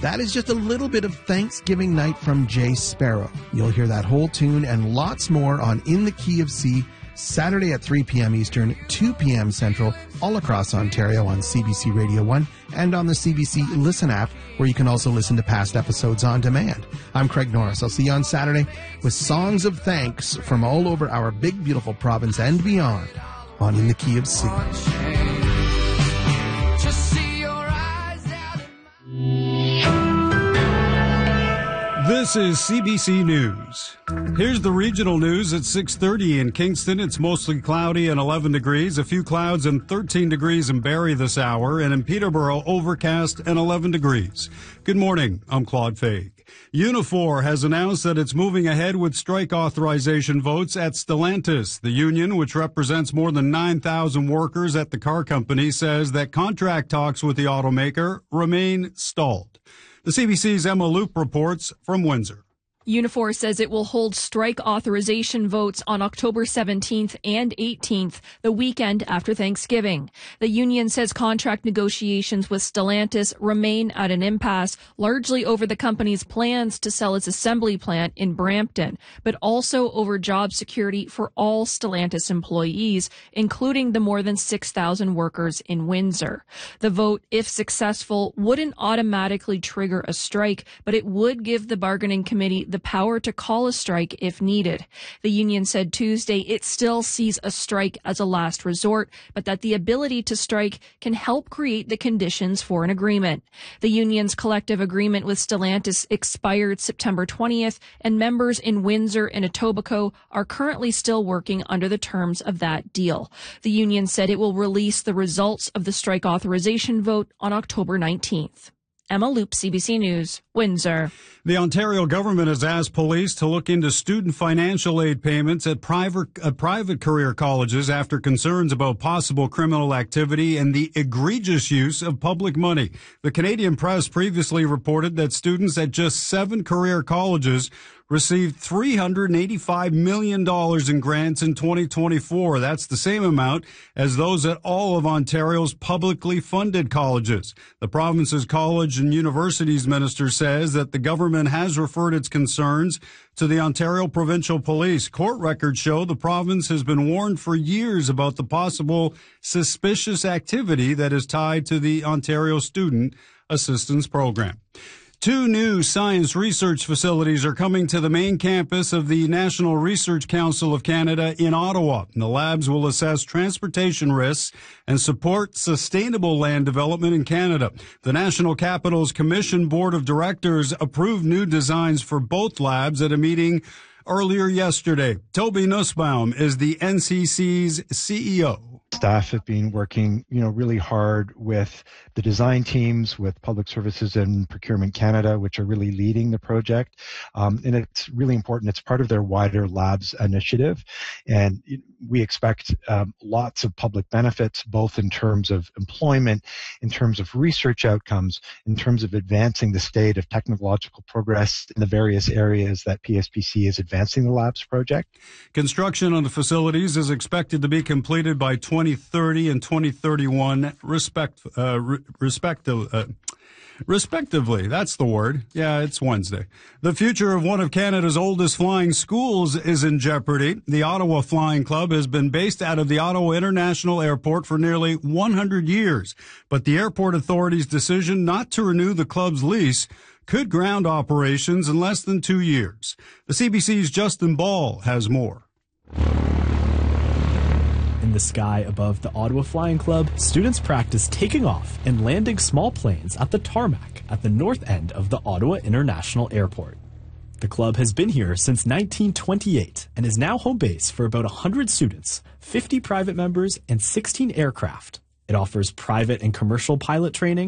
That is just a little bit of Thanksgiving Night from Jay Sparrow. You'll hear that whole tune and lots more on In the Key of C, Saturday at 3 p.m. Eastern, 2 p.m. Central, all across Ontario on CBC Radio 1 and on the CBC Listen app, where you can also listen to past episodes on demand. I'm Craig Norris. I'll see you on Saturday with songs of thanks from all over our big, beautiful province and beyond on In the Key of C. This is CBC News. Here's the regional news at 6:30 in Kingston. It's mostly cloudy and 11 degrees. A few clouds and 13 degrees in Barrie this hour. And in Peterborough, overcast and 11 degrees. Good morning. I'm Claude Faig. Unifor has announced that it's moving ahead with strike authorization votes at Stellantis. The union, which represents more than 9,000 workers at the car company, says that contract talks with the automaker remain stalled. The CBC's Emma Loop reports from Windsor. Unifor says it will hold strike authorization votes on October 17th and 18th, the weekend after Thanksgiving. The union says contract negotiations with Stellantis remain at an impasse, largely over the company's plans to sell its assembly plant in Brampton, but also over job security for all Stellantis employees, including the more than 6,000 workers in Windsor. The vote, if successful, wouldn't automatically trigger a strike, but it would give the bargaining committee the power to call a strike if needed. The union said Tuesday it still sees a strike as a last resort, but that the ability to strike can help create the conditions for an agreement. The union's collective agreement with Stellantis expired September 20th, and members in Windsor and Etobicoke are currently still working under the terms of that deal. The union said it will release the results of the strike authorization vote on October 19th. Emma Loop, CBC News, Windsor. The Ontario government has asked police to look into student financial aid payments at private career colleges after concerns about possible criminal activity and the egregious use of public money. The Canadian Press previously reported that students at just 7 career colleges received $385 million in grants in 2024. That's the same amount as those at all of Ontario's publicly funded colleges. The province's college and universities minister says that the government has referred its concerns to the Ontario Provincial Police. Court records show the province has been warned for years about the possible suspicious activity that is tied to the Ontario Student Assistance Program. 2 new science research facilities are coming to the main campus of the National Research Council of Canada in Ottawa. The labs will assess transportation risks and support sustainable land development in Canada. The National Capital's Commission Board of Directors approved new designs for both labs at a meeting earlier yesterday. Toby Nussbaum is the NCC's CEO. Staff have been working, really hard with the design teams, with Public Services and Procurement Canada, which are really leading the project. And it's really important. It's part of their wider labs initiative. And we expect lots of public benefits, both in terms of employment, in terms of research outcomes, in terms of advancing the state of technological progress in the various areas that PSPC is advancing the labs project. Construction on the facilities is expected to be completed by 2030 and 2031, respectively. That's the word. Yeah, it's Wednesday. The future of one of Canada's oldest flying schools is in jeopardy. The Ottawa Flying Club has been based out of the Ottawa International Airport for nearly 100 years, but the airport authority's decision not to renew the club's lease could ground operations in less than 2 years. The CBC's Justin Ball has more. In the sky above the Ottawa Flying Club, students practice taking off and landing small planes at the tarmac at the north end of the Ottawa International Airport. The club has been here since 1928 and is now home base for about 100 students, 50 private members, and 16 aircraft. It offers private and commercial pilot training,